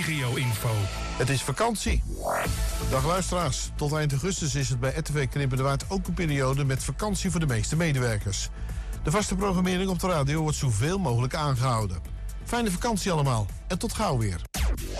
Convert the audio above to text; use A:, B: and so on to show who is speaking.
A: regio-info.
B: Het is vakantie. Dag luisteraars. Tot eind augustus is het bij RTV Knippen de Waard ook een periode met vakantie voor de meeste medewerkers. De vaste programmering op de radio wordt zoveel mogelijk aangehouden. Fijne vakantie allemaal en tot gauw weer.